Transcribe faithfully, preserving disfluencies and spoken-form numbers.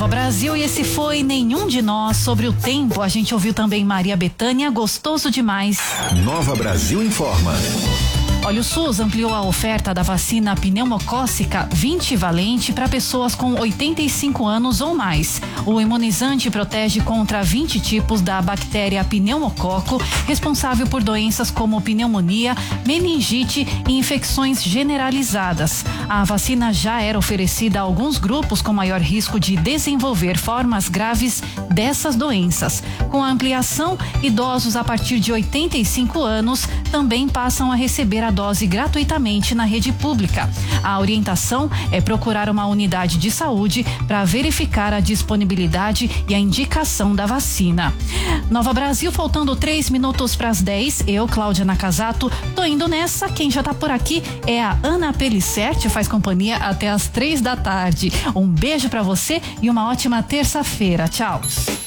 Brasil, e esse foi Nenhum de Nós. Sobre o tempo, a gente ouviu também Maria Bethânia, Gostoso Demais. Nova Brasil informa. Olha, o SUS ampliou a oferta da vacina pneumocócica vinte valente para pessoas com oitenta e cinco anos ou mais. O imunizante protege contra vinte tipos da bactéria pneumococo, responsável por doenças como pneumonia, meningite e infecções generalizadas. A vacina já era oferecida a alguns grupos com maior risco de desenvolver formas graves dessas doenças. Com a ampliação, idosos a partir de oitenta e cinco anos também passam a receber a dose gratuitamente na rede pública. A orientação é procurar uma unidade de saúde para verificar a disponibilidade e a indicação da vacina. Nova Brasil, faltando três minutos para as dez. Eu, Cláudia Nakazato, tô indo nessa. Quem já tá por aqui é a Ana Pelisserte, faz companhia até as três da tarde. Um beijo para você e uma ótima terça-feira. Tchau.